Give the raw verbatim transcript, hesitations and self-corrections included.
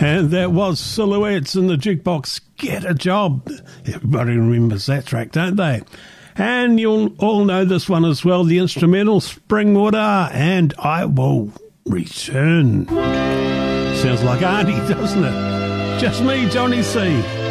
And that was Silhouettes in the Jukebox, Get a Job. Everybody remembers that track, don't they? And you'll all know this one as well, the instrumental Spring Water and I Will Return. Sounds like Auntie, doesn't it? Just me, Johnny C.